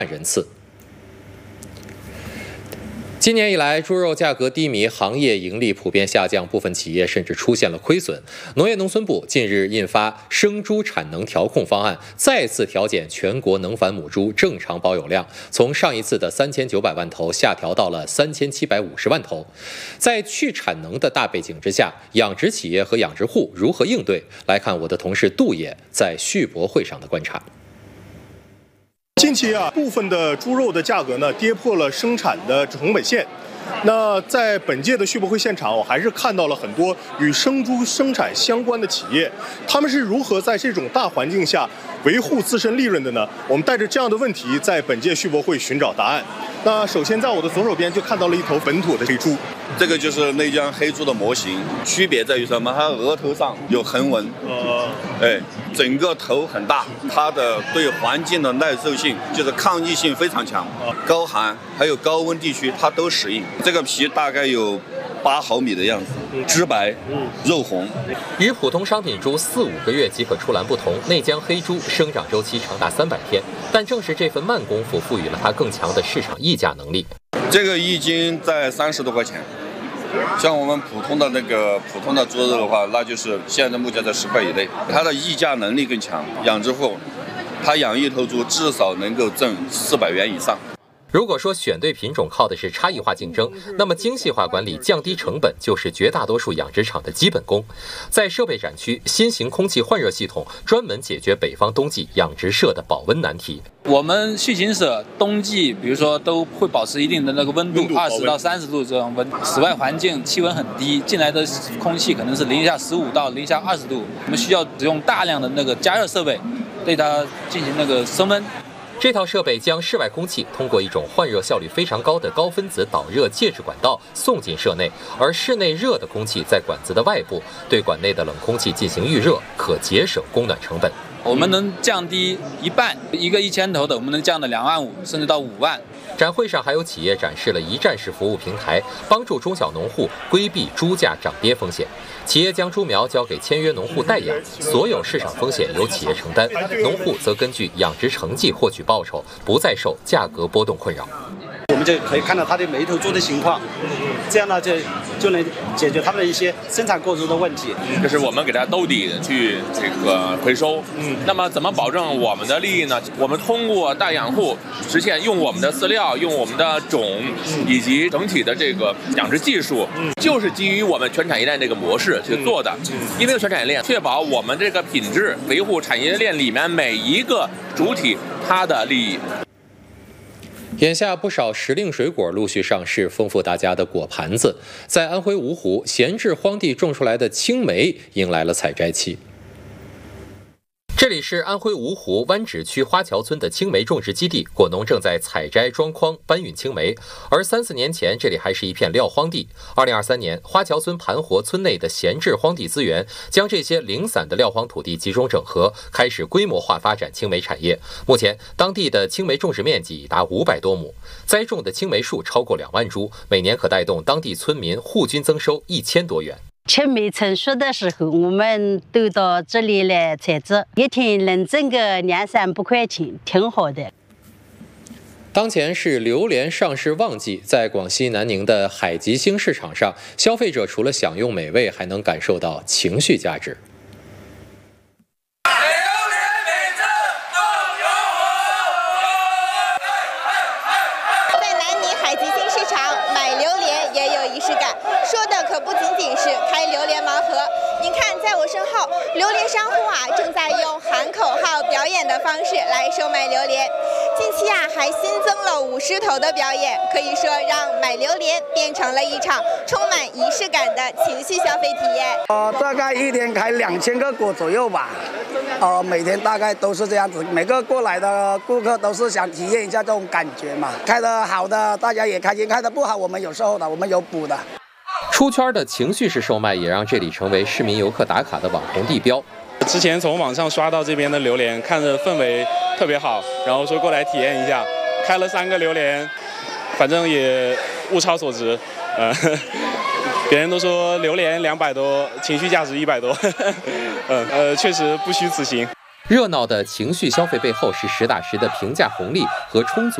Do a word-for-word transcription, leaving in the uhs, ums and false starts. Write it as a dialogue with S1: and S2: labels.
S1: 人次。今年以来，猪肉价格低迷，行业盈利普遍下降，部分企业甚至出现了亏损。农业农村部近日印发生猪产能调控方案，再次调减全国能繁母猪正常保有量，从上一次的三千九百万头下调到了三千七百五十万头。在去产能的大背景之下，养殖企业和养殖户如何应对？来看我的同事杜野在续博会上的观察。
S2: 近期啊，部分的猪肉的价格呢跌破了生产的成本线。那在本届的续博会现场，我还是看到了很多与生猪生产相关的企业，他们是如何在这种大环境下维护自身利润的呢？我们带着这样的问题，在本届续博会寻找答案。那首先，在我的左手边就看到了一头本土的黑猪，
S3: 这个就是内江黑猪的模型，区别在于什么？它额头上有横纹，呃，哎，整个头很大，它的对环境的耐受性，就是抗逆性非常强，高寒还有高温地区它都适应。这个皮大概有八毫米的样子，脂白，肉红。
S1: 与普通商品猪四五个月即可出栏不同，内江黑猪生长周期长达三百天，但正是这份慢功夫赋予了它更强的市场溢价能力。
S3: 这个一斤在三十多块钱，像我们普通的那个普通的猪肉的话，那就是现在目前在十块以内。它的溢价能力更强，养殖户他养一头猪至少能够挣四百元以上。
S1: 如果说选对品种靠的是差异化竞争，那么精细化管理、降低成本就是绝大多数养殖场的基本功。在设备展区，新型空气换热系统专门解决北方冬季养殖舍的保温难题。
S4: 我们畜禽舍冬季，比如说都会保持一定的那个温度，二十到三十度这种温，室外环境气温很低，进来的空气可能是零下十五到零下二十度，我们需要使用大量的那个加热设备，对它进行那个升温。
S1: 这套设备将室外空气通过一种换热效率非常高的高分子导热介质管道送进舍内，而室内热的空气在管子的外部对管内的冷空气进行预热，可节省供暖成本。
S4: 我们能降低一半，一个一千头的，我们能降到两万五，甚至到五万。
S1: 展会上还有企业展示了一站式服务平台，帮助中小农户规避猪价涨跌风险。企业将猪苗交给签约农户代养，所有市场风险由企业承担，农户则根据养殖成绩获取报酬，不再受价格波动困扰。
S5: 我们就可以看到它的每一头猪的情况，这样呢就就能解决他们的一些生产过程的问题。
S6: 就是我们给它兜底去这个回收，嗯，那么怎么保证我们的利益呢？我们通过大养户实现用我们的饲料、用我们的种以及整体的这个养殖技术，嗯，就是基于我们全产业链这个模式去做的。因为全产业链确保我们这个品质，维护产业链里面每一个主体它的利益。
S1: 眼下不少时令水果陆续上市，丰富大家的果盘子。在安徽芜湖，闲置荒地种出来的青梅迎来了采摘期。这里是安徽芜湖湾址区花桥村的青梅种植基地，果农正在采摘装筐搬运青梅。而三四年前，这里还是一片撂荒地。二零二三年，花桥村盘活村内的闲置荒地资源，将这些零散的撂荒土地集中整合，开始规模化发展青梅产业。目前，当地的青梅种植面积已达五百多亩，栽种的青梅树超过两万株，每年可带动当地村民户均增收一千多元。
S7: 青梅成熟的时候，我们都到这里来采摘，一天能挣个两三百块钱，挺好的。
S1: 当前是榴莲上市旺季，在广西南宁的海吉星市场上，消费者除了享用美味，还能感受到情绪价值。
S8: 在南宁海吉星市场买榴莲也有仪式感，说的可不仅仅是开榴莲盲盒。您看，在我身后，榴莲商户啊正在用喊口号表演的方式来售卖榴莲。近期啊还新增了舞狮头的表演，可以说让买榴莲变成了一场充满仪式感的情绪消费体验。
S9: 呃，大概一天开两千个果左右吧。呃，每天大概都是这样子，每个过来的顾客都是想体验一下这种感觉嘛。开得好的大家也开心，开得不好我们有售后的，我们有补的。
S1: 出圈的情绪式售卖也让这里成为市民游客打卡的网红地标。
S10: 之前从网上刷到这边的榴莲，看着氛围特别好，然后说过来体验一下，开了三个榴莲，反正也物超所值，呃，别人都说榴莲两百多，情绪价值一百多，嗯呃，确实不虚此行。
S1: 热闹的情绪消费背后是实打实的评价红利和充足